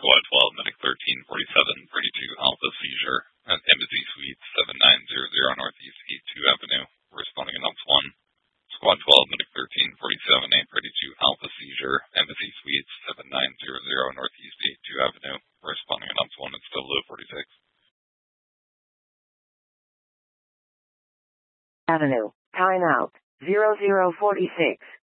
Squad 12, Medic 1347, 32 Alpha Seizure at Embassy Suites 7900 Northeast 82 Avenue, responding announce 1. Squad 12, Medic 1347, 832 Alpha Seizure, Embassy Suites 7900 Northeast 82 Avenue, responding announce 1, it's still low 46. Avenue, time out, 0046.